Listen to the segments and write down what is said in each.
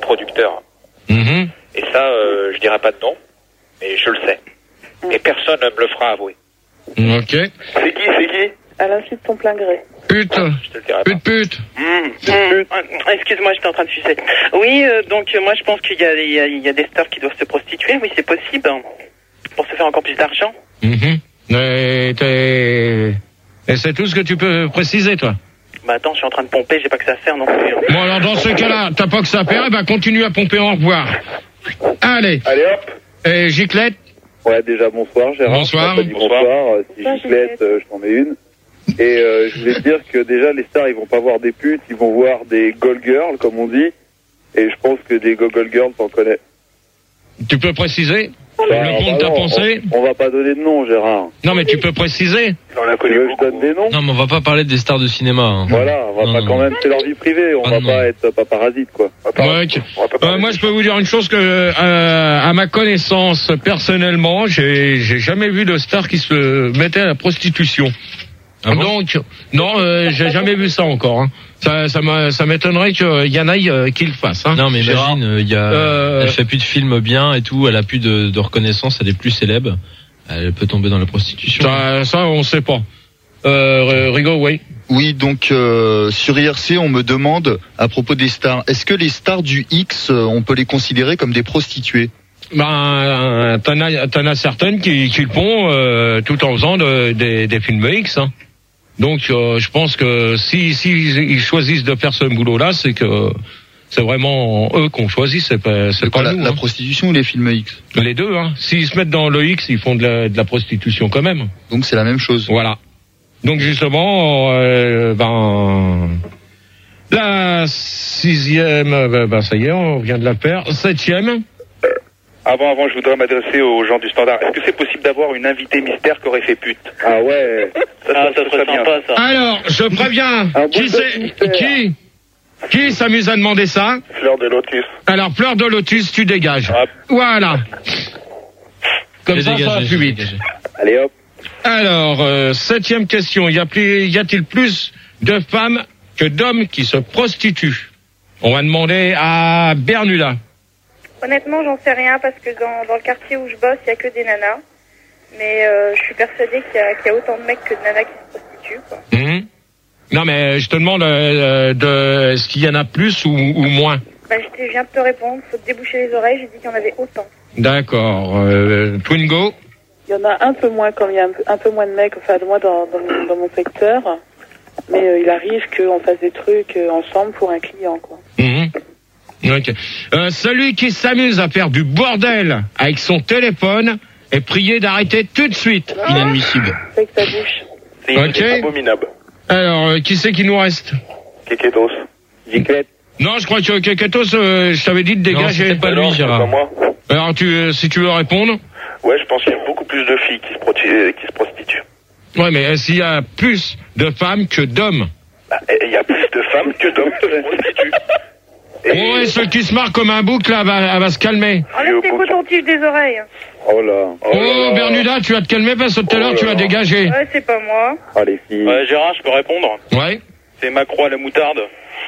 producteur. Mhm. Et ça, je dirais pas de nom, mais je le sais. Et personne ne me le fera avouer. Ok. C'est qui À l'insu de ton plein gré. Pute. Je te le dirai pas. Pute. Excuse-moi, j'étais en train de sucer. Oui, donc moi je pense qu'il y a des stars qui doivent se prostituer. Oui, c'est possible. Pour se faire encore plus d'argent. Mhm. Et c'est tout ce que tu peux préciser, toi? Bah attends, je suis en train de pomper, j'ai pas que ça à faire non plus. Bon, alors dans ce cas-là, t'as pas que ça à faire, bah continue à pomper, au revoir. Allez. Allez hop. Et Giclette? Ouais, déjà bonsoir Gérard. Bonsoir. Bonsoir. Si Giclette, je t'en mets une. Et je voulais te dire que déjà les stars, ils vont pas voir des putes, ils vont voir des gold girls, comme on dit. Et je pense que des gold girls, t'en connais. Tu peux préciser le compte t'as pensé? On va pas donner de nom, Gérard. Non, mais tu peux préciser. On a connu. Je donne des noms. Non, mais on va pas parler des stars de cinéma. Hein. Voilà, on va pas quand même, c'est leur vie privée, on va pas être paparazzi, quoi. Ouais, moi, je peux vous dire une chose que, à ma connaissance, personnellement, j'ai jamais vu de star qui se mettait à la prostitution. Ah bon? Donc, non, j'ai jamais vu ça encore. Hein. Ça m'étonnerait qu'il y en ait qui le fassent. Hein. Non, mais imagine, elle fait plus de films bien et tout, elle a plus de reconnaissance, elle est plus célèbre, elle peut tomber dans la prostitution. Ça on sait pas. Rigaud, oui. Oui, donc sur IRC, on me demande à propos des stars, est-ce que les stars du X, on peut les considérer comme des prostituées? Ben, t'en as certaines qui le font tout en faisant des films X. Hein. Donc, je pense que si ils choisissent de faire ce boulot-là, c'est que c'est vraiment eux qu'on choisit, c'est pas nous. La prostitution ou les films X? Les deux. Hein. S'ils se mettent dans le X, ils font de la prostitution quand même. Donc c'est la même chose. Voilà. Donc justement, la 6e, ça y est, on vient de la faire. 7e. Avant, je voudrais m'adresser aux gens du Standard. Est-ce que c'est possible d'avoir une invitée mystère qui aurait fait pute? Ah ouais. Ça serait sympa, ça. Alors, je préviens. Qui s'amuse à demander ça? Fleur de Lotus. Alors, Fleur de Lotus, tu dégages. Ah. Voilà. Comme ça va plus vite. Allez hop. Alors, 7e question. Y a-t-il plus de femmes que d'hommes qui se prostituent? On va demander à Bernuda. Honnêtement, j'en sais rien parce que dans le quartier où je bosse, il y a que des nanas. Mais je suis persuadée qu'il y a autant de mecs que de nanas qui se prostituent, quoi. Mmh. Non, mais je te demande est-ce qu'il y en a plus ou moins? Bah, je viens de te répondre. Faut te déboucher les oreilles. J'ai dit qu'il y en avait autant. D'accord. Twingo? Il y en a un peu moins quand il y a un peu moins de mecs, enfin de moi dans mon secteur. Mais il arrive qu'on fasse des trucs ensemble pour un client, quoi. Mmh. Ok. Celui qui s'amuse à faire du bordel avec son téléphone est prié d'arrêter tout de suite. Inadmissible. Avec sa bouche. C'est abominable. Alors, qui c'est qui nous reste? Keketos. Giclette. Non, je crois que Keketos, je t'avais dit de dégager. Non, pas lui, Gérard. C'est pas moi. Alors, si tu veux répondre. Ouais, je pense qu'il y a beaucoup plus de filles qui se prostituent. Ouais, mais s'il y a plus de femmes que d'hommes? Bah, il y a plus de femmes que d'hommes qui se prostituent. Ouais, celle qui se marre comme un bouc, là, elle va se calmer. Enlève tes cotons-tiges des oreilles. Oh là. Oh, Bernuda, tu vas te calmer parce que tout à l'heure, tu vas dégager. Ouais, c'est pas moi. Ah, les filles. Ouais, Gérard, je peux répondre? Ouais. C'est Macron à la moutarde.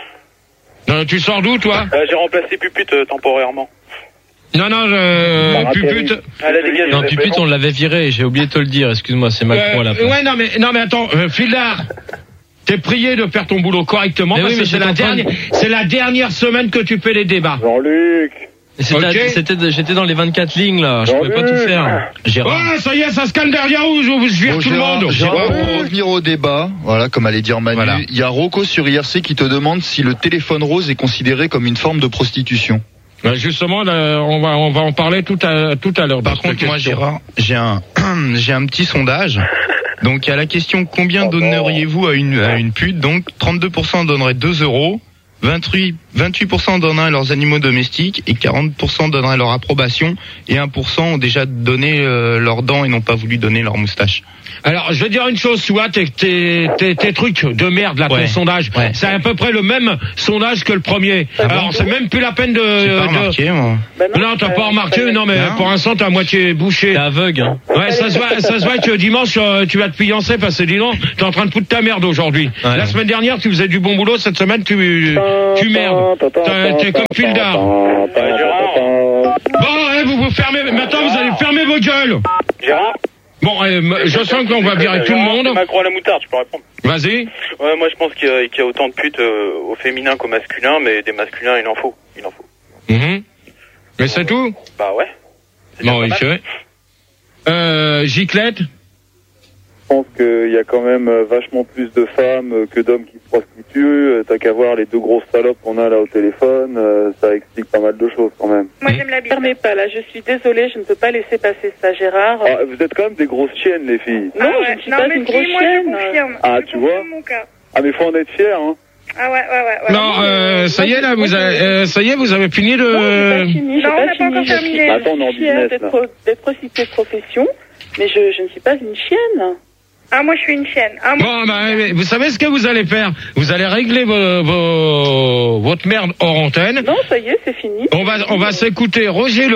Tu sors d'où, toi? J'ai remplacé Pupute temporairement. Non, Pupute. Non, Pupute, on l'avait viré, j'ai oublié de te le dire, excuse-moi, c'est Macron à la place. Ouais, non, mais attends, Filard. T'es prié de faire ton boulot correctement mais parce oui, que c'est la dernière semaine que tu fais les débats. Jean-Luc. J'étais dans les 24 lignes, là. Je pouvais pas tout faire. Gérard. Ouais, ça y est, ça se calme derrière où je vire tout le monde. Gérard, pour revenir au débat, voilà, comme allait dire Manu, il y a Rocco sur IRC qui te demande si le téléphone rose est considéré comme une forme de prostitution. Justement, là, on va en parler tout à l'heure. Par contre, moi, Gérard, j'ai un petit sondage. Donc, il y a la question, combien donneriez-vous à une pute? Donc, 32% donneraient 2 euros, 28% donneraient leurs animaux domestiques et 40% donneraient leur approbation et 1% ont déjà donné leurs dents et n'ont pas voulu donner leur moustache. Alors, je vais dire une chose, tu vois, tes trucs de merde, là, ton sondage, c'est à peu près le même sondage que le premier. Alors, c'est même plus la peine de... J'ai pas remarqué, moi. Non, t'as pas remarqué, non, mais pour l'instant, t'es à moitié bouché. T'es aveugle, hein. Ouais, ça se voit que dimanche, tu vas te fiancer parce que dis donc, t'es en train de foutre ta merde aujourd'hui. Ouais. La semaine dernière, tu faisais du bon boulot, cette semaine, tu merdes. T'es comme fil d'art. Bon, vous fermez, maintenant, vous allez fermer vos gueules. Gérard? Bon, je sens qu'on va virer tout le monde. Macron à la moutarde, je peux répondre. Vas-y. Ouais, moi je pense qu'il y a autant de putes au féminin qu'au masculin, mais des masculins il en faut. Mais c'est tout? Bah ouais. Bon, ok. Giclette? Je pense qu'il y a quand même vachement plus de femmes que d'hommes qui se prostituent. T'as qu'à voir les 2 grosses salopes qu'on a là au téléphone. Ça explique pas mal de choses quand même. Moi, j'aime la bite. Fermez pas, là, je suis désolée, je ne peux pas laisser passer ça, Gérard. Ah, vous êtes quand même des grosses chiennes, les filles. Non, je ne suis pas une grosse moi, chienne. je confirme. Ah, Je tu vois confirme mon cas. Ah, mais faut en être fier, hein. Ah ouais. Non, ça y est, là, vous avez fini de... Non, j'ai pas fini, Non, on n'a pas encore terminé. Attends, on est en Je suis fière business, là. d'être prostituée de profession, mais je ne suis pas une chienne. Ah, moi, je suis une chienne. Ah, moi, Bon, bah, vous savez ce que vous allez faire? Vous allez régler votre merde hors antenne. Non, ça y est, c'est fini. On va s'écouter Roger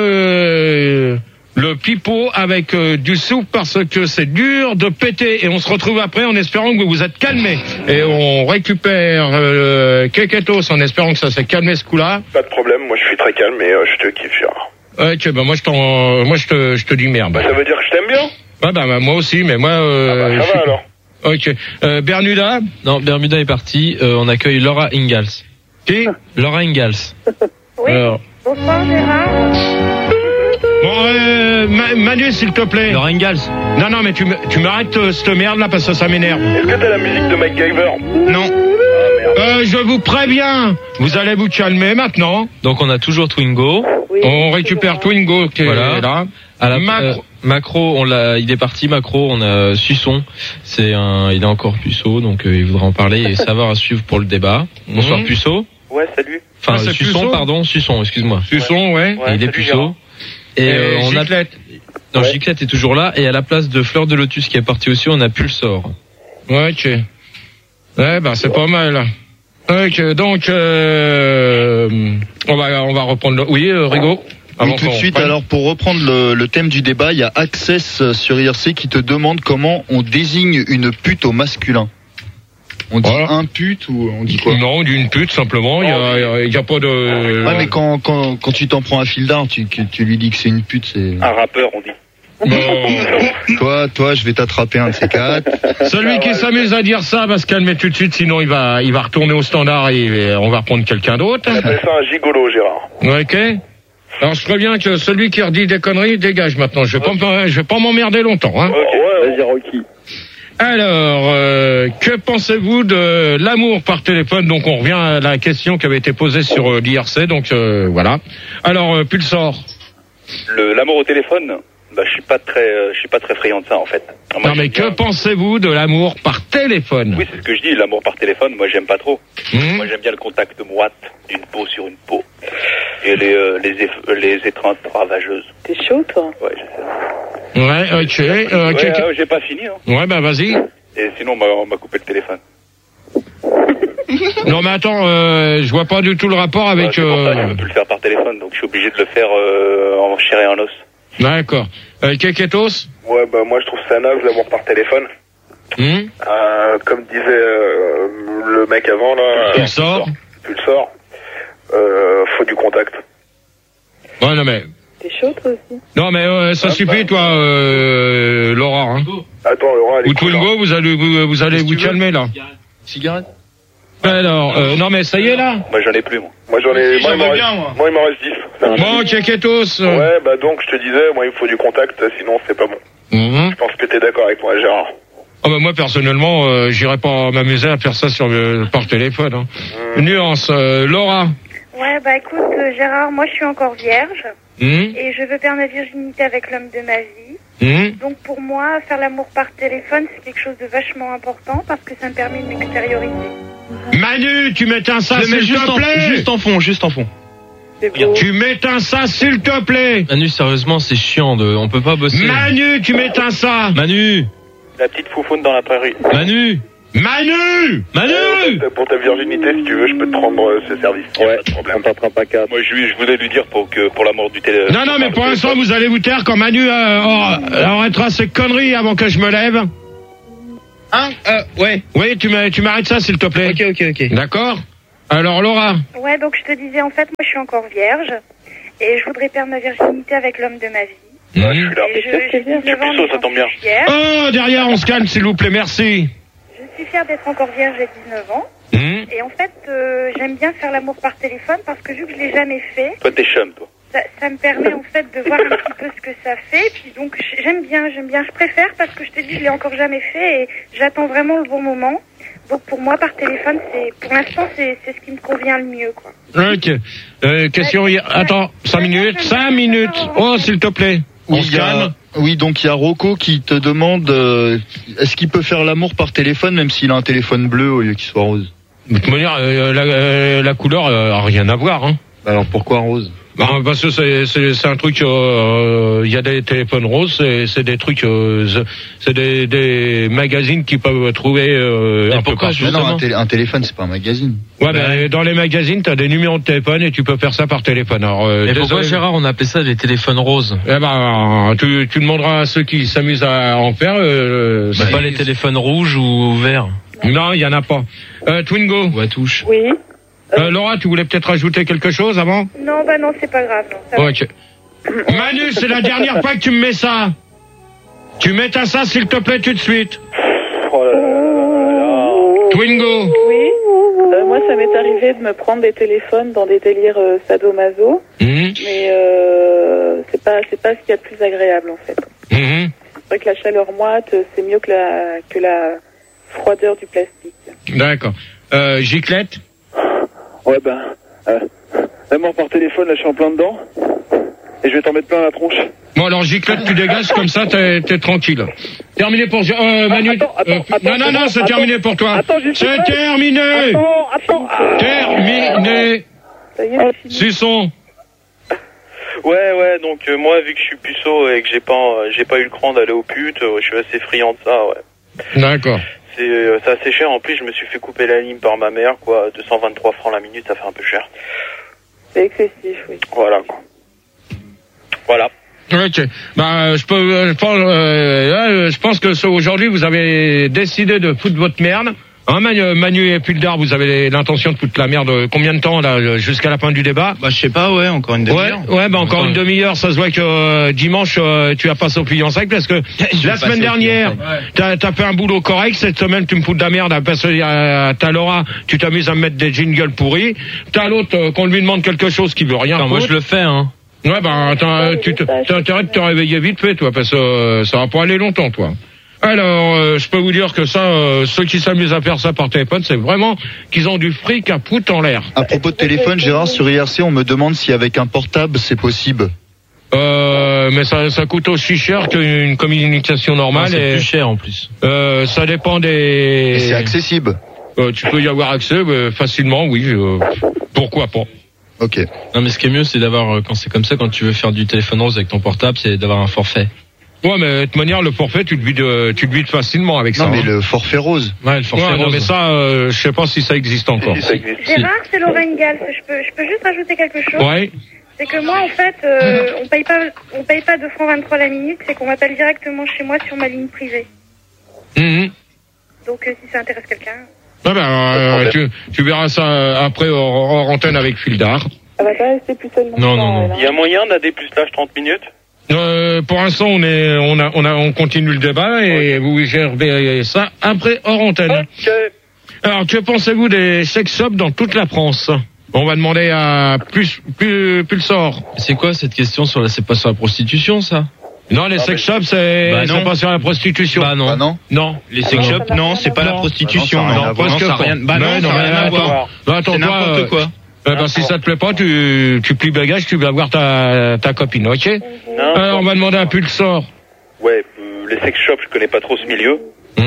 le pipeau avec du soupe parce que c'est dur de péter et on se retrouve après en espérant que vous vous êtes calmés et on récupère Keketos en espérant que ça s'est calmé ce coup-là. Pas de problème, moi je suis très calme et je te kiffe, Gérard. Ok, bah moi je te dis merde. Bah ça veut dire que je t'aime bien? Ouais, bah moi aussi, mais moi... ça va alors. Ok. Bermuda? Non, Bermuda est parti. On accueille Laura Ingalls. Qui? Laura Ingalls. oui. Alors. Bonsoir, Gérard. Bon, Manu, s'il te plaît. Laura Ingalls. Non, mais tu m'arrêtes cette merde là parce que ça m'énerve. Est-ce que t'as la musique de MacGyver? Non. Je vous préviens, vous allez vous calmer maintenant. Donc on a toujours Twingo. Oui, On récupère Twingo qui est là. À la Macro, il est parti. Macro, on a Suçon. Il est encore puceau, donc il voudra en parler et savoir à suivre pour le débat. Bonsoir puceau. Ouais, salut. Enfin, c'est Suçon, Puceau pardon, Suçon, excuse-moi. Suçon, ouais. Il est salut, puceau. Gérard. Et on a Giclette. Non, Giclette est toujours là. Et à la place de Fleur de Lotus qui est partie aussi, on a Pulsor. Ouais, ok. Ouais, ben c'est pas mal. Ok, donc on va reprendre. Oui, Rigaud. Oui, tout de suite. Alors, pour reprendre le thème du débat, il y a Access sur IRC qui te demande comment on désigne une pute au masculin. On dit un pute ou on dit quoi? Non, on dit une pute simplement. Il y a pas de. Ouais, mais quand tu t'en prends à fil d'art, tu lui dis que c'est une pute, c'est. Un rappeur, on dit. Bon. Toi, je vais t'attraper un de ces 4. Celui qui s'amuse à dire ça va se calmer tout de suite, sinon il va retourner au standard et on va reprendre quelqu'un d'autre. On appelle ça un gigolo, Gérard. Ok. Alors je préviens que celui qui redit des conneries dégage maintenant. Je vais pas m'emmerder longtemps. Hein. Ouais, vas-y, Rocky. Alors, que pensez-vous de l'amour par téléphone? Donc on revient à la question qui avait été posée sur l'IRC. Donc voilà. Alors Pulsor. L'amour au téléphone? Bah, je suis pas très friand de ça, en fait. Moi, non, mais que pensez-vous de l'amour par téléphone? Oui, c'est ce que je dis, l'amour par téléphone, moi, j'aime pas trop. Moi, j'aime bien le contact moite d'une peau sur une peau. Et les étreintes ravageuses. T'es chaud, toi? Ouais, je sais. Ouais, ok. J'ai pas fini, hein. Ouais, bah, vas-y. Et sinon, on m'a coupé le téléphone. Non, mais attends, je vois pas du tout le rapport avec... C'est pour ça que je peux plus le faire par téléphone, donc je suis obligé de le faire en chair et en os. D'accord. Keketos? Ouais, bah moi je trouve ça naze l'amour par téléphone. Comme disait le mec avant là. Pulsor. Faut du contact. Ouais, non mais. T'es chaud toi aussi? Non mais ça suffit toi, Laura. Hein. Attends, Laura. Ou Twingo, vous allez vous calmer là. Cigarette. Alors, non mais ça y est là. Moi j'en ai plus moi. Moi il m'en reste 10. Bon, Keketos. Ouais, bah donc je te disais, moi il me faut du contact, sinon c'est pas bon. Je pense que t'es d'accord avec moi, Gérard. Oh bah moi personnellement, j'irais pas m'amuser à faire ça par téléphone. Hein. Nuance, Laura. Ouais, bah écoute, Gérard, moi je suis encore vierge. Et je veux perdre ma virginité avec l'homme de ma vie. Donc pour moi, faire l'amour par téléphone, c'est quelque chose de vachement important parce que ça me permet de m'extérioriser. Manu, tu m'éteins ça, s'il te plaît. Juste en fond. Tu m'éteins ça, s'il te plaît. Manu, sérieusement, c'est chiant on peut pas bosser. Manu, tu m'éteins ça. Manu. La petite foufoune dans la prairie. Manu. Pour ta virginité, si tu veux, je peux te rendre ce service. Ouais, pas de problème. On t'attrape pas 4. Moi, je voulais lui dire pour la mort du télé. Non, mais pour l'instant, vous allez vous taire quand Manu arrêtera ses conneries avant que je me lève. Hein ouais. Oui, tu m'arrêtes ça, s'il te plaît. Ok. D'accord. Alors, Laura. Ouais, donc je te disais, en fait, moi, je suis encore vierge. Et je voudrais perdre ma virginité avec l'homme de ma vie. Ouais, je suis là. J'ai 19 ans, ça tombe bien. Oh, derrière, on se calme, s'il vous plaît, merci. Je suis fière d'être encore vierge, j'ai 19 ans. Et en fait, j'aime bien faire l'amour par téléphone parce que vu que je l'ai jamais fait... Toi, t'es chum, toi. Ça me permet en fait de voir un petit peu ce que ça fait. Puis donc, j'aime bien. Je préfère parce que je te dis, je l'ai encore jamais fait et j'attends vraiment le bon moment. Donc pour moi, par téléphone, pour l'instant, c'est ce qui me convient le mieux, quoi. Ok. Question, attends, 5 minutes. 5 minutes. Oh, s'il te plaît. Oui, donc il y a Rocco qui te demande est-ce qu'il peut faire l'amour par téléphone même s'il a un téléphone bleu au lieu qu'il soit rose. De toute manière, la couleur a rien à voir. Hein. Alors pourquoi rose? Parce que c'est un truc. Il y a des téléphones roses, c'est des trucs, c'est des magazines qui peuvent trouver. Un peu partout. Non, un téléphone c'est pas un magazine. Ouais, mais dans les magazines, t'as des numéros de téléphone et tu peux faire ça par téléphone. Alors, et pourquoi Gérard, on appelait ça des téléphones roses? Eh tu demanderas à ceux qui s'amusent à en faire. C'est pas les téléphones rouges ou verts? Non, il y en a pas. Twingo. Ou à touche. Oui. Laura, tu voulais peut-être rajouter quelque chose avant? Non, non, c'est pas grave. Non, ok. Manu, c'est la dernière fois que tu me mets ça. Tu mets ça, s'il te plaît, tout de suite. Oh là là. Twingo. Oui. Moi, ça m'est arrivé de me prendre des téléphones dans des délires sadomaso. Mais c'est pas ce qu'il y a de plus agréable, en fait. C'est vrai que la chaleur moite, c'est mieux que la froideur du plastique. D'accord. Giclette? Ouais, l'amour par téléphone, là, je suis en plein dedans. Et je vais t'en mettre plein la tronche. Bon, alors, Giclette, tu dégages, comme ça, t'es tranquille. Terminé pour... Manu... Attends, non, c'est terminé pour toi. C'est terminé. Attends. Terminé. Suçon. Ouais, donc moi, vu que je suis puceau et que j'ai pas eu le cran d'aller aux putes, je suis assez friand de ça, ouais. D'accord. C'est assez cher. En plus, je me suis fait couper la ligne par ma mère, quoi. 223 francs la minute, ça fait un peu cher. C'est excessif, oui. Voilà, quoi. Voilà. Ok. Je pense que aujourd'hui, vous avez décidé de foutre votre merde. Hein, Manu et Puldar, vous avez l'intention de foutre la merde combien de temps là jusqu'à la fin du débat? Je sais pas, encore une demi-heure. Ouais, encore une demi-heure. Ça se voit que dimanche tu as passé au pliant sec parce que la semaine dernière t'as fait un boulot correct. Cette semaine tu me fous de la merde parce que t'as Laura, tu t'amuses à me mettre des jingles pourris. T'as l'autre qu'on lui demande quelque chose qui veut rien. Moi je le fais, hein. Ouais, t'as intérêt de te réveiller vite fait, toi, parce que ça va pas aller longtemps, toi. Alors, je peux vous dire que ça, ceux qui s'amusent à faire ça par téléphone, c'est vraiment qu'ils ont du fric à foutre en l'air. À propos de téléphone, Gérard, sur IRC, on me demande si avec un portable, c'est possible. Mais ça coûte aussi cher qu'une communication normale. C'est plus cher, en plus. Ça dépend des... Et c'est accessible. Tu peux y avoir accès facilement, oui. Pourquoi pas. Ok. Non, mais ce qui est mieux, c'est d'avoir, quand c'est comme ça, quand tu veux faire du téléphone rose avec ton portable, c'est d'avoir un forfait. Ouais, mais de toute manière, le forfait, tu le vides facilement avec ça. Non, mais le forfait rose. Ouais, le forfait rose. Non, mais ça, je sais pas si ça existe encore. Gérard, c'est Lorraine Gall. Je peux juste rajouter quelque chose? Ouais. C'est que moi, en fait, on paye pas 2 francs 23 la minute, c'est qu'on m'appelle directement chez moi sur ma ligne privée. Donc, si ça intéresse quelqu'un. Tu verras ça après hors antenne avec Fildar. Ça va pas rester plus seulement. Non. Il y a moyen d'AD plus l'âge 30 minutes? Pour l'instant, on continue le débat et vous gérez ça après hors antenne. Ok. Alors, que pensez-vous des sex shops dans toute la France? On va demander à Pulsar. C'est quoi cette question c'est pas sur la prostitution, ça? Non, les sex shops, c'est pas sur la prostitution. Non. Les sex shops, non, c'est pas la prostitution. Non, presque pas. Ça n'a rien à voir. C'est n'importe quoi. Si ça te plaît pas, tu plies bagage, tu vas voir ta copine, ok? On va demander à Pulsar. Ouais, les sex shops, je connais pas trop ce milieu.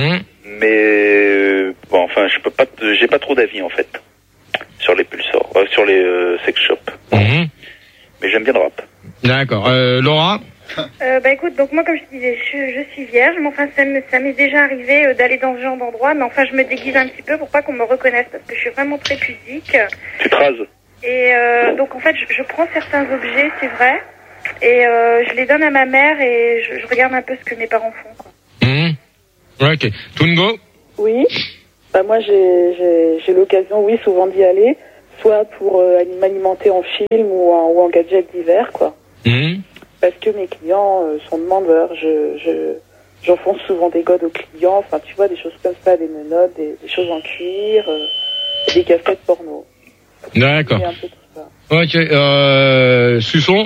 Mais j'ai pas trop d'avis en fait sur les Pulsar, sur les sex shops. Mais j'aime bien le rap. D'accord. Laura? Écoute, donc moi, comme je te disais, je suis vierge, mais enfin, ça m'est déjà arrivé d'aller dans ce genre d'endroit, mais enfin, je me déguise un petit peu pour pas qu'on me reconnaisse, parce que je suis vraiment très pudique. Tu te rases? Et donc, en fait, je prends certains objets, c'est vrai, et je les donne à ma mère, et je regarde un peu ce que mes parents font, quoi. Ok. Tungo? Oui. Moi, j'ai l'occasion, oui, souvent d'y aller, soit pour m'alimenter en film ou en gadget divers, quoi. Parce que mes clients sont demandeurs. J'enfonce souvent des godes aux clients. Enfin, tu vois, des choses comme ça, des menottes, des choses en cuir, des casquettes porno. D'accord. Ok. Suçon.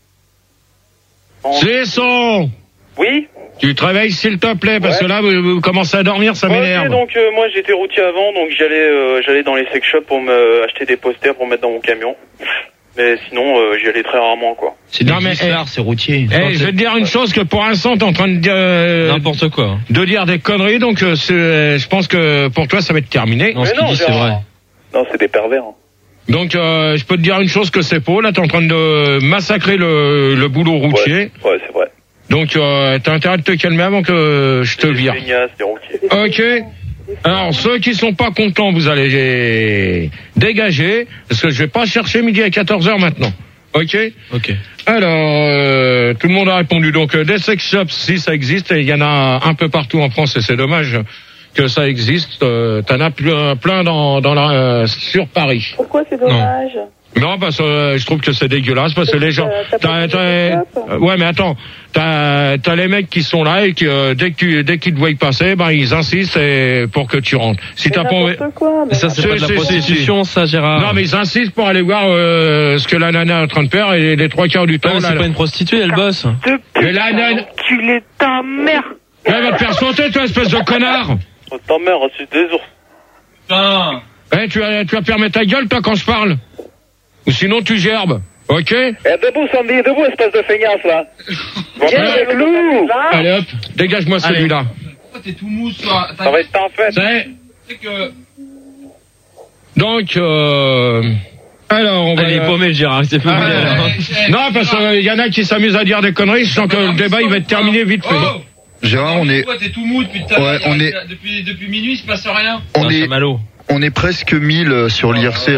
Suçon. Oui. Tu te réveilles s'il te plaît, parce que là, vous commencez à dormir, ça m'énerve. Ok, donc moi j'étais routier avant, donc j'allais dans les sex shops pour me acheter des posters pour mettre dans mon camion. Mais sinon, j'y allais très rarement, quoi. C'est c'est routier. Je vais te dire une chose, que pour l'instant, t'es en train de dire... n'importe quoi. De dire des conneries, donc je pense que pour toi, ça va être terminé. Non, ce qu'il dit, c'est vrai. Non, c'est des pervers. Hein. Donc, je peux te dire une chose, que c'est faux. Là, t'es en train de massacrer le boulot routier. Ouais, c'est vrai. Donc, t'as intérêt de te calmer avant que je te vire. Ok. Alors, ceux qui sont pas contents, vous allez dégager, parce que je vais pas chercher midi à 14h maintenant. Ok. Alors, tout le monde a répondu. Donc, des sex shops, si ça existe, et il y en a un peu partout en France, et c'est dommage que ça existe. T'en as plein sur Paris. Pourquoi c'est dommage? Non, parce que je trouve que c'est dégueulasse, parce que les gens... Ouais, mais attends, t'as les mecs qui sont là et que dès qu'ils te voient passer, ils insistent pour que tu rentres. Si t'as pas... Mais ça, c'est pas de la prostitution, ça, Gérard. Non, mais ils insistent pour aller voir ce que la nana est en train de faire, et les 3/4 du temps... Ouais, c'est pas une prostituée, elle bosse. Mais la nana... Tu l'es ta mère. Elle va te faire sauter, toi, espèce de connard. Ta mère, c'est des ours. Putain. Tu vas fermer ta gueule, toi, quand je parle. Ou sinon, tu gerbes. Ok? Debout, Sandy, debout, espèce de feignasse, là. Viens avec nous. Allez, hop, dégage-moi celui-là. Pourquoi t'es tout mou, toi? Ça va être en fait. C'est que... Donc, alors, on va... Allez, paumé, Gérard, c'est pas Non, parce qu'il y en a qui s'amusent à dire des conneries, je sens que le débat, il va être terminé vite fait. Gérard, on est... Pourquoi t'es tout mou depuis tout à l'heure? Depuis minuit, il se passe rien. On est presque 1000 sur l'IRC.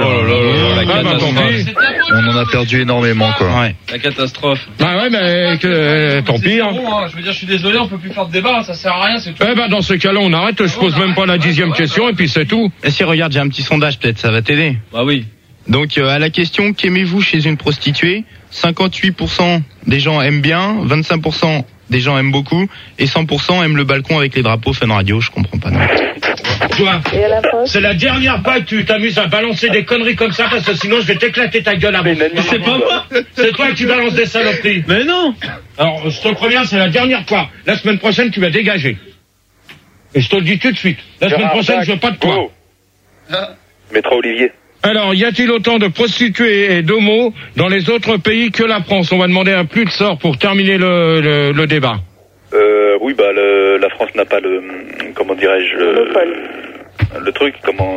On en a perdu énormément, quoi. Ouais. La catastrophe. Ouais, mais tant pis. Bon, je veux dire, je suis désolé, on peut plus faire de débat, ça sert à rien, c'est tout. Dans ce cas-là, on arrête, je pose même pas la 10e question et puis c'est tout. Et si, regarde, j'ai un petit sondage, peut-être, ça va t'aider. Bah oui. Donc, à la question, qu'aimez-vous chez une prostituée? 58% des gens aiment bien, 25% des gens aiment beaucoup, et 100% aiment le balcon avec les drapeaux Fun Radio, je comprends pas non. Toi, c'est la dernière fois que tu t'amuses à balancer des conneries comme ça, parce que sinon je vais t'éclater ta gueule avant. C'est pas moi. C'est toi qui balances des saloperies. Mais non. Alors, je te préviens, c'est la dernière fois. La semaine prochaine, tu vas dégager. Et je te le dis tout de suite. La semaine prochaine, je veux pas de toi. Maître Olivier. Alors, y a-t-il autant de prostituées et d'homos dans les autres pays que la France? On va demander un plus de sort pour terminer le débat. Oui, la France n'a pas comment dirais-je, le truc,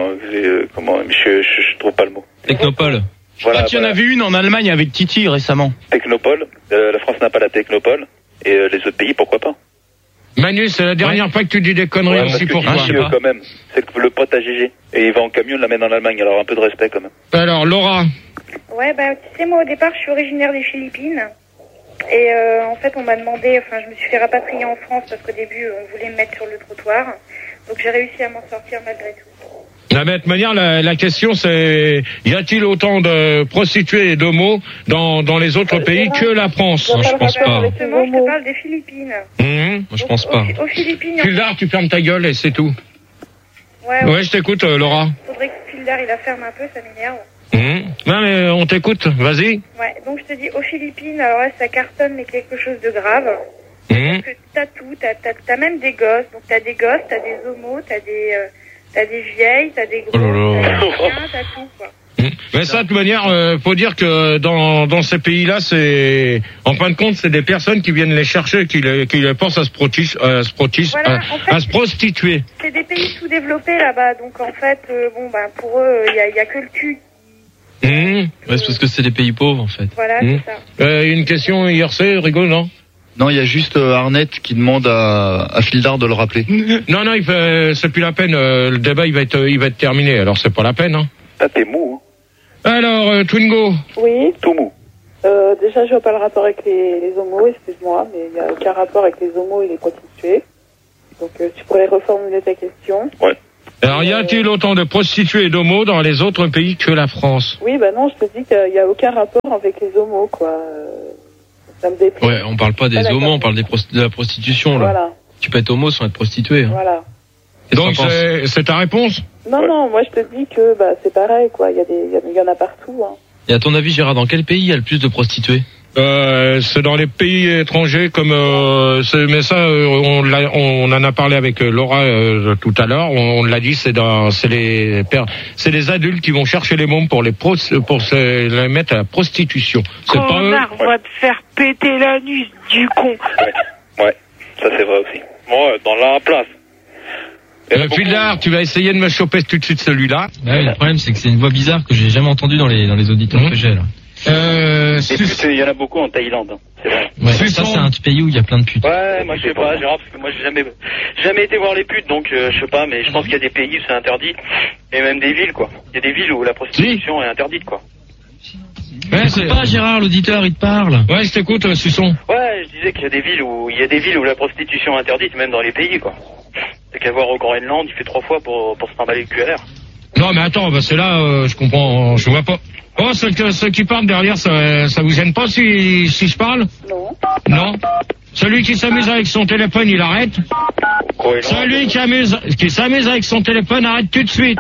je trouve pas le mot. Technopole. Voilà, tu en as vu une en Allemagne avec Titi récemment. Technopole. La France n'a pas la Technopole. Et les autres pays, pourquoi pas? Manu, c'est la dernière fois que tu dis des conneries aussi pour toi. Quand même. C'est le pote à GG. Et il va en camion, il l'amène en Allemagne. Alors un peu de respect quand même. Alors, Laura. Ouais, tu sais, moi au départ, je suis originaire des Philippines. Et en fait, on m'a demandé, je me suis fait rapatrier en France parce qu'au début, on voulait me mettre sur le trottoir. Donc j'ai réussi à m'en sortir malgré tout. De toute manière, la question c'est, y a-t-il autant de prostituées et d'homos dans les autres pays que la France? Non, je pense pas. Justement, je te parle des Philippines. Moi, je pense pas. Aux Philippines. Fildar, tu fermes ta gueule et c'est tout. Ouais, je t'écoute, Laura. Faudrait que Fildar, il la ferme un peu, ça m'énerve. Non, mais on t'écoute, vas-y. Ouais, donc je te dis, aux Philippines, alors là, ça cartonne, mais quelque chose de grave. Parce que t'as tout, t'as même des gosses. Donc t'as des gosses, t'as des homos, t'as des vieilles, t'as des gros, t'as des chiens, t'as tout, quoi. Mais ça, de toute manière, faut dire que dans ces pays-là, c'est, en fin de compte, c'est des personnes qui viennent les chercher, qui les pensent à se prostituer. C'est des pays sous-développés là-bas, donc en fait, pour eux, il y a que le cul. Ouais, c'est parce que c'est des pays pauvres, en fait. Voilà, c'est ça. Une question IRC, rigole, non? Non, il y a juste Arnett qui demande à Fildar de le rappeler. Non, c'est plus la peine. Le débat, il va être terminé. Alors, c'est pas la peine. Hein. Ah, t'es mou. Hein. Alors, Twingo. Oui. Tout mou. Déjà, je vois pas le rapport avec les homos, excuse-moi, mais il n'y a aucun rapport avec les homos et les prostituées. Donc, tu pourrais reformuler ta question. Ouais. Alors, y a-t-il autant de prostituées et d'homos dans les autres pays que la France? Oui, bah non, je te dis qu'il n'y a aucun rapport avec les homos, quoi. Ça me déplaît. Ouais, on parle pas des homos, on parle de la prostitution, là. Voilà. Tu peux être homo sans être prostitué. Hein. Voilà. Donc, c'est ta réponse? Non, moi, je te dis que c'est pareil, quoi. Il y en a partout, hein. Et à ton avis, Gérard, dans quel pays il y a le plus de prostituées? C'est dans les pays étrangers comme mais ça on en a parlé avec Laura tout à l'heure. On l'a dit, c'est les adultes qui vont chercher les mômes pour les mettre à la prostitution. C'est pas eux. On va te faire péter l'anus du con. Ouais, ça c'est vrai aussi. Moi, dans la place. Fildar, tu vas essayer de me choper tout de suite celui-là. Ouais, le problème c'est que c'est une voix bizarre que j'ai jamais entendue dans les auditeurs que j'ai là. Il y en a beaucoup en Thaïlande, hein, c'est vrai. Ouais, ça c'est un pays où il y a plein de putes. Ouais, moi je sais pas, Gérard, parce que moi j'ai jamais été voir les putes, donc je sais pas, mais je pense qu'il y a des pays où c'est interdit, et même des villes, quoi. Il y a des villes où la prostitution est interdite, quoi. Ouais, c'est pas Gérard, l'auditeur, il te parle. Ouais, je t'écoute, Suçon. Ouais, je disais qu'il y a des villes où la prostitution est interdite, même dans les pays, quoi. T'as qu'à voir au Groenland, il fait 3 fois pour se trimballer le cul à l'air. Non, mais attends, c'est là, je comprends, je vois pas. Oh, ceux qui parlent derrière, ça vous gêne pas si je parle? Non. Celui qui s'amuse avec son téléphone, il arrête. Celui qui s'amuse avec son téléphone, arrête tout de suite.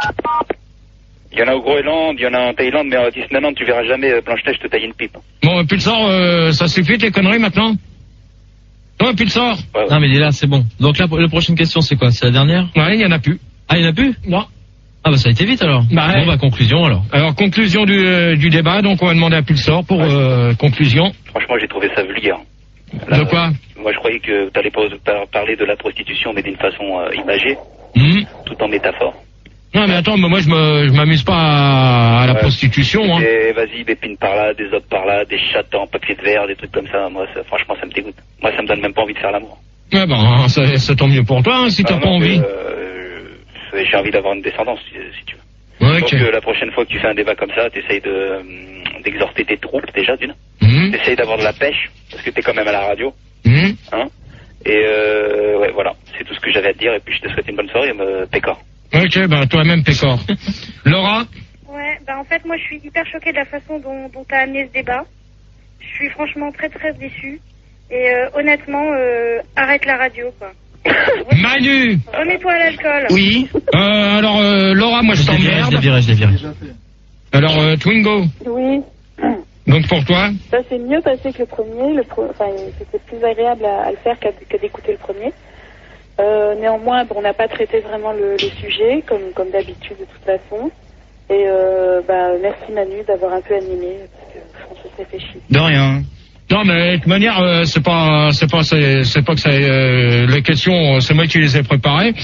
Il y en a au Groenland, il y en a en Thaïlande, mais à Disneyland, tu verras jamais Blanche-Neige te tailler une pipe. Bon, Pulsar, ça suffit tes conneries maintenant? Ouais, Pulsar. Ouais. Non, mais il est là, c'est bon. Donc la prochaine question, c'est quoi? C'est la dernière? Ouais, il y en a plus. Ah, il y en a plus? Non. Ah bah ça a été vite alors. Conclusion alors. Alors conclusion du débat, donc on va demander à Pulsar pour conclusion. Franchement, j'ai trouvé ça vulgaire. Là, de quoi? Moi je croyais que t'allais pas parler de la prostitution, mais d'une façon imagée, tout en métaphore. Non mais attends, moi je m'amuse pas à la prostitution. Hein. Vas-y, des pines par là, des autres par là, des chattes en papier de verre, des trucs comme ça. Moi franchement ça me dégoûte. Moi ça me donne même pas envie de faire l'amour. Ouais ben c'est tant mieux pour toi hein, si t'as pas envie. J'ai envie d'avoir une descendance, si tu veux. Ouais, donc la prochaine fois que tu fais un débat comme ça, t'essayes d'exhorter tes troupes déjà d'une. T'essayes d'avoir de la pêche, parce que t'es quand même à la radio. Hein. Et ouais, voilà, c'est tout ce que j'avais à te dire. Et puis je te souhaite une bonne soirée, Pécor. Ok, ben toi-même Pécor. Laura? Ouais, en fait moi je suis hyper choquée de la façon dont t'as amené ce débat. Je suis franchement très très déçue. Et honnêtement, arrête la radio quoi. Manu! Remets-toi à l'alcool. Oui. Alors, Laura, moi je t'emmerde. Je l'ai viré. Alors, Twingo? Oui. Donc pour toi? Ça s'est mieux passé que le premier. C'était plus agréable à le faire que d'écouter le premier. Néanmoins, on n'a pas traité vraiment le sujet, comme d'habitude de toute façon. Et merci Manu d'avoir un peu animé, parce que François s'est fait chier. De rien. Non mais de toute manière c'est pas que c'est les questions, c'est moi qui les ai préparées.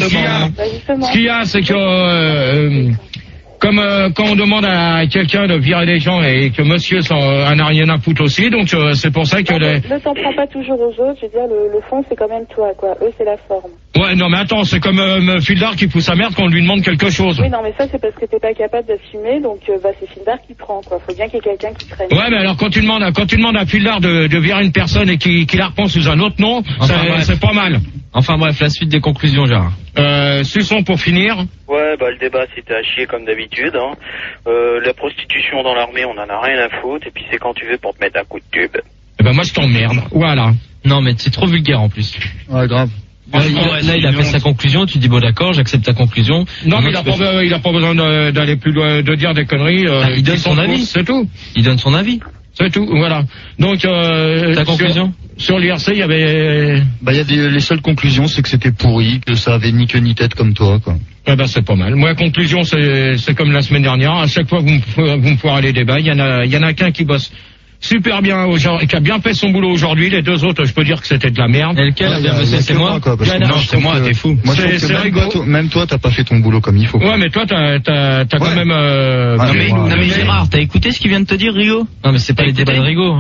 Ce qu'il y a c'est que comme quand on demande à quelqu'un de virer les gens et que monsieur en a rien à foutre aussi, donc c'est pour ça que ne t'en prends pas toujours aux autres, je veux dire le fond c'est quand même toi quoi, eux c'est la forme. Ouais non mais attends, c'est comme Fildar qui pousse sa merde quand on lui demande quelque chose. Oui non mais ça c'est parce que t'es pas capable d'assumer, donc c'est Fildar qui prend quoi, faut bien qu'il y ait quelqu'un qui traîne. Ouais mais alors quand tu demandes à Fildar de virer une personne et qui la reprend sous un autre nom, c'est pas mal. Enfin bref, la suite des conclusions, Gérard. Suçon pour finir. Ouais, le débat c'était à chier comme d'habitude. Hein. La prostitution dans l'armée, on en a rien à foutre. Et puis c'est quand tu veux pour te mettre un coup de tube. Eh ben moi je t'emmerde. Voilà. Non mais c'est trop vulgaire en plus. Ouais, grave. Là, il a fait sa conclusion, tu dis bon d'accord, j'accepte ta conclusion. Non mais il a pas besoin d'aller plus loin, de dire des conneries. Il donne son avis, c'est tout. Il donne son avis. C'est tout, voilà. Donc ta conclusion sur l'IRC, il y avait les seules conclusions, c'est que c'était pourri, que ça avait ni queue ni tête comme toi quoi. Eh ben c'est pas mal. Moi la conclusion c'est comme la semaine dernière, à chaque fois que vous me foirez les débats, il y en a qu'un qui bosse super bien aujourd'hui, qui a bien fait son boulot aujourd'hui. Les deux autres, je peux dire que c'était de la merde. Et lequel a bien bossé? C'est moi? Non, c'est moi, t'es fou. Moi, c'est rigolo. Même toi, t'as pas fait ton boulot comme il faut. Ouais, mais toi, t'as quand même. Non mais Gérard, t'as écouté ce qu'il vient de te dire, Rigo? Non mais c'est pas les débats de Rigo. Hein.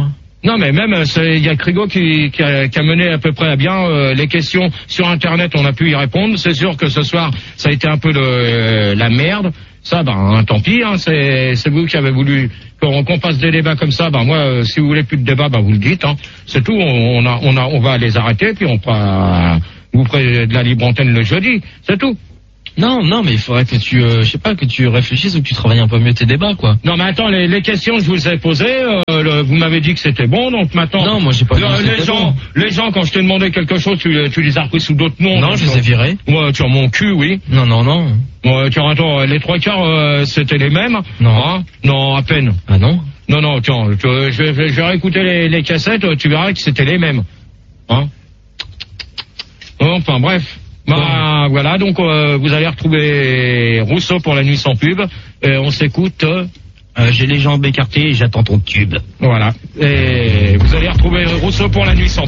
Non, mais même, il y a Crigo qui a mené à peu près à bien les questions sur Internet, on a pu y répondre. C'est sûr que ce soir, ça a été un peu la merde. Ça, tant pis, hein, c'est vous qui avez voulu qu'on fasse des débats comme ça. Moi, si vous voulez plus de débats, vous le dites, hein. C'est tout, on va les arrêter, puis vous ferez de la libre antenne le jeudi, c'est tout. Non, mais il faudrait que tu réfléchisses ou que tu travailles un peu mieux tes débats, quoi. Non, mais attends, les questions, je vous ai posées, vous m'avez dit que c'était bon, donc maintenant... Non, moi j'ai pas dit que c'était bon. Les gens, quand je t'ai demandé quelque chose, tu les as repris sous d'autres noms. Non, je les ai virés. Ouais, sur mon cul, oui. Non. Ouais, tiens, attends, les 3/4, c'était les mêmes? Non. Hein? Non, à peine. Ah non? Non, tiens, je vais réécouter les cassettes, tu verras que c'était les mêmes. Hein? Enfin, bref. Voilà, donc vous allez retrouver Rousseau pour la nuit sans pub. On s'écoute. J'ai les jambes écartées et j'attends ton tube. Voilà. Et vous allez retrouver Rousseau pour la nuit sans pub.